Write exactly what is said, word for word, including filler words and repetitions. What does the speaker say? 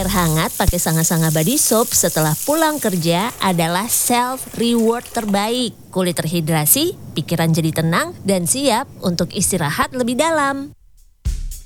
air hangat pakai Sanga-Sanga Body Soap setelah pulang kerja adalah self reward terbaik. Kulit terhidrasi, pikiran jadi tenang, dan siap untuk istirahat lebih dalam.